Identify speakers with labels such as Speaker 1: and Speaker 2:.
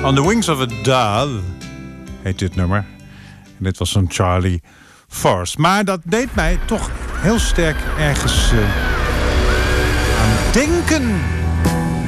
Speaker 1: On the Wings of a Dove heet dit nummer. En dit was van Charlie Force. Maar dat deed mij toch heel sterk ergens aan denken.